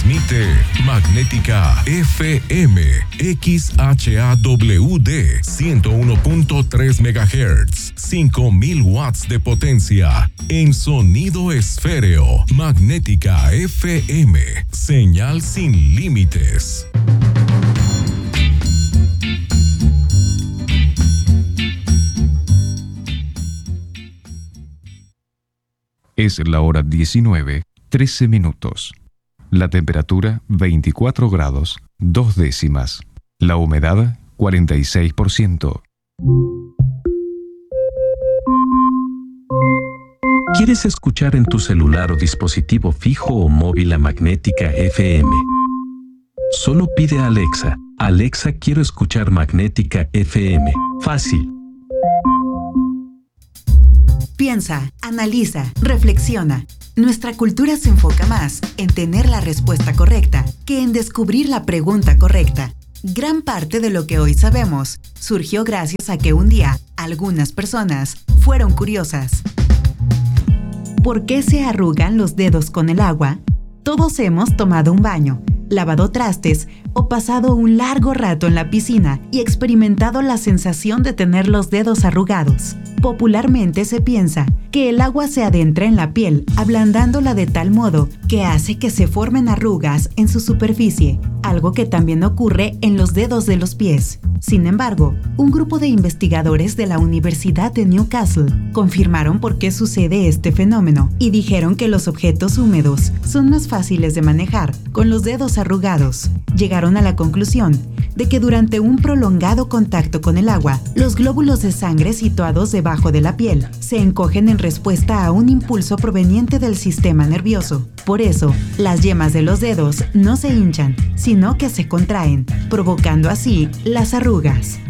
Transmite Magnética FM XHAWD 101.3 MHz, 5000 watts de potencia en sonido esféreo. Magnética FM, señal sin límites. Es la hora 19:13. La temperatura 24 grados, 2 décimas. La humedad 46%. ¿Quieres escuchar en tu celular o dispositivo fijo o móvil a Magnética FM? Solo pide a Alexa: Alexa, quiero escuchar Magnética FM. Fácil. Piensa, analiza, reflexiona. Nuestra cultura se enfoca más en tener la respuesta correcta que en descubrir la pregunta correcta. Gran parte de lo que hoy sabemos surgió gracias a que un día algunas personas fueron curiosas. ¿Por qué se arrugan los dedos con el agua? Todos hemos tomado un baño, lavado trastes o pasado un largo rato en la piscina y experimentado la sensación de tener los dedos arrugados. Popularmente se piensa que el agua se adentra en la piel, ablandándola de tal modo que hace que se formen arrugas en su superficie, algo que también ocurre en los dedos de los pies. Sin embargo, un grupo de investigadores de la Universidad de Newcastle confirmaron por qué sucede este fenómeno y dijeron que los objetos húmedos son más fáciles de manejar con los dedos arrugados. Llegaron a la conclusión de que durante un prolongado contacto con el agua, los glóbulos de sangre situados debajo de la piel se encogen en respuesta a un impulso proveniente del sistema nervioso. Por eso, las yemas de los dedos no se hinchan, sino que se contraen, provocando así las arrugas.